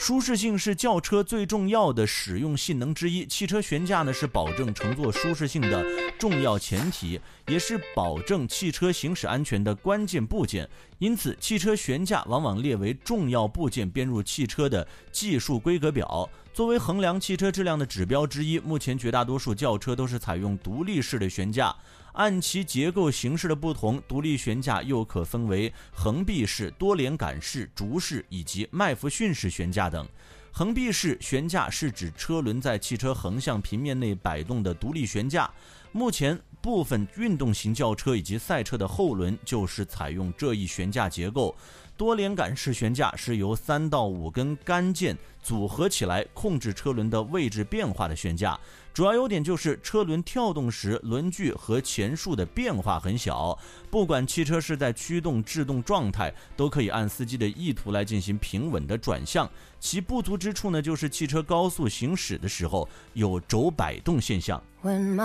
舒适性是轿车最重要的使用性能之一，汽车悬架呢是保证乘坐舒适性的重要前提，也是保证汽车行驶安全的关键部件。因此，汽车悬架往往列为重要部件，编入汽车的技术规格表。作为衡量汽车质量的指标之一，目前绝大多数轿车都是采用独立式的悬架。按其结构形式的不同，独立悬架又可分为横臂式、多连杆式、竹式以及麦弗逊式悬架等。横臂式悬架是指车轮在汽车横向平面内摆动的独立悬架。目前部分运动型轿车以及赛车的后轮就是采用这一悬架结构。多连杆式悬架是由3到5根杆件组合起来控制车轮的位置变化的悬架，主要优点就是车轮跳动时轮距和前束的变化很小，不管汽车是在驱动制动状态，都可以按司机的意图来进行平稳的转向。其不足之处呢，就是汽车高速行驶的时候有轴摆动现象。